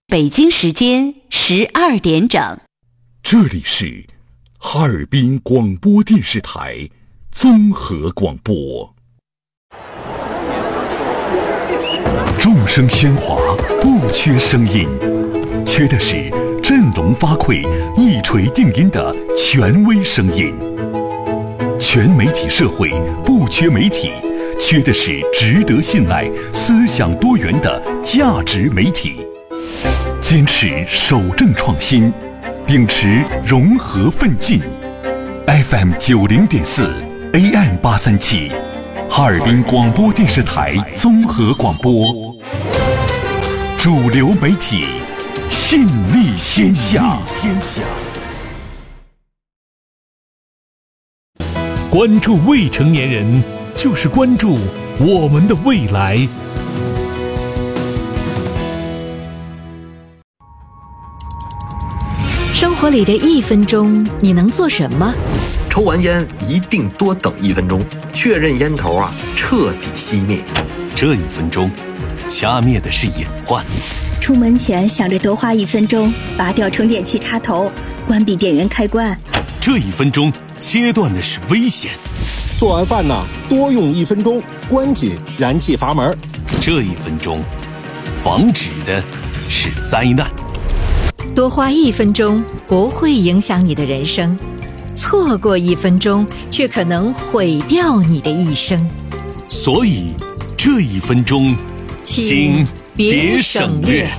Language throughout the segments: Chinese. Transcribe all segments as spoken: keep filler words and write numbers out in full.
北京时间十二点整， 这里是哈尔滨广播电视台综合广播。众声喧哗，不缺声音，缺的是振聋发聩、一锤定音的权威声音。全媒体社会不缺媒体，缺的是值得信赖、思想多元的价值媒体。坚持守正创新，秉持融合奋进。F M 九零点四 A M 八三七，哈尔滨广播电视台综合广播，主流媒体，信力天下。 关注未成年人，就是关注我们的未来。 生活里的一分钟，你能做什么？ 抽完烟一定多等一分钟，确认烟头啊彻底熄灭。 这一分钟，掐灭的是隐患。 出门前想着多花一分钟，拔掉充电器插头，关闭电源开关。 这一分钟，切断的是危险。 做完饭呢，多用一分钟，关紧燃气阀门。 这一分钟，防止的是灾难。 多花一分钟不会影响你的人生，错过一分钟却可能毁掉你的一生。 所以这一分钟，请别省略。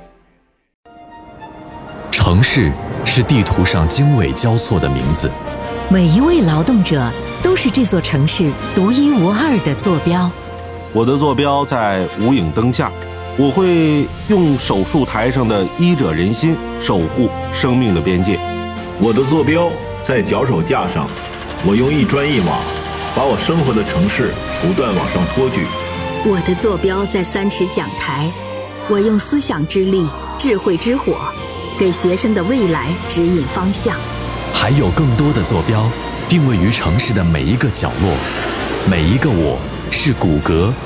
城市是地图上经纬交错的名字， 每一位劳动者都是这座城市独一无二的坐标。 我的坐标在无影灯下，我会用手术台上的医者仁心守护生命的边界。 我的坐标在脚手架上，我用一砖一瓦把我生活的城市不断往上托举。 我的坐标在三尺讲台，我用思想之力、智慧之火给学生的未来指引方向。 还有更多的坐标定位于城市的每一个角落，每一个我是骨骼